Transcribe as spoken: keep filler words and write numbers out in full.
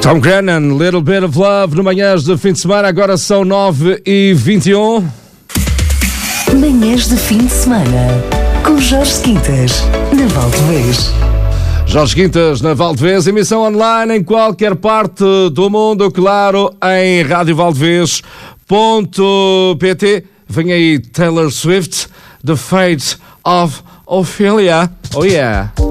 Tom Grennan, Little Bit of Love, no Manhãs de Fim de Semana, agora são nove e vinte e um. Manhãs de Fim de Semana, com Jorge Quintas, na Valdevez. Jorge Quintas, na Valdevez, emissão online em qualquer parte do mundo, claro, em rádio valdevez ponto pt. Vem aí Taylor Swift, The Fate of Ophelia. Oh yeah.